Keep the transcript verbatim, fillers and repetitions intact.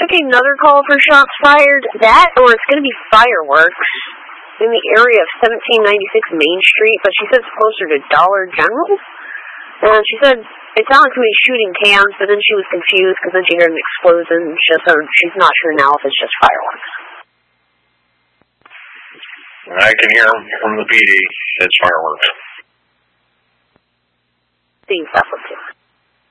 expecting another call for shots fired. That, or it's going to be fireworks in the area of seventeen ninety-six Main Street, but she said it's closer to Dollar General. And she said it sounded like somebody shooting cans, but then she was confused because then she heard an explosion. She just heard, she's not sure now if it's just fireworks. I can hear from the P D. It's fireworks. Seeing stuff with you.